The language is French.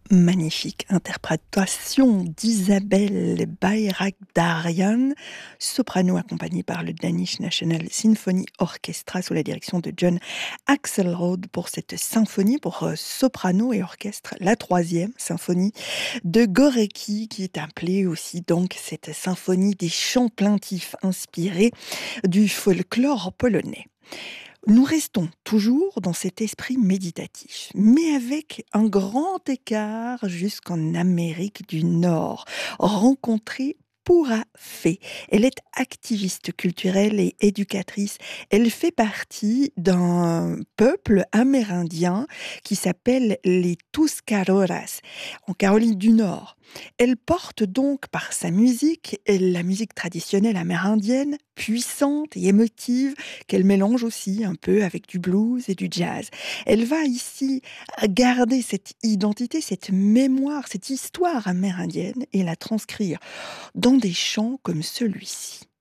Magnifique interprétation d'Isabelle Bayrakdarian, soprano accompagnée par le Danish National Symphony Orchestra sous la direction de John Axelrod pour cette symphonie pour soprano et orchestre, la troisième symphonie de Górecki, qui est appelée aussi donc cette symphonie des chants plaintifs inspirés du folklore polonais. Nous restons toujours dans cet esprit méditatif, mais avec un grand écart jusqu'en Amérique du Nord. Rencontrer Pura Fé. Elle est activiste culturelle et éducatrice. Elle fait partie d'un peuple amérindien qui s'appelle les Tuscaroras, en Caroline du Nord. Elle porte donc par sa musique, la musique traditionnelle amérindienne, puissante et émotive, qu'elle mélange aussi un peu avec du blues et du jazz. Elle va ici garder cette identité, cette mémoire, cette histoire amérindienne et la transcrire dans des chants comme celui-ci.